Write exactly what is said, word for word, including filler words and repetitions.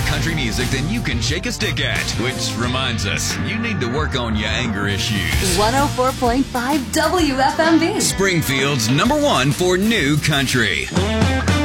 country music than you can shake a stick at. Which reminds us, you need to work on your anger issues. one oh four point five W F M B. Springfield's number one for new country.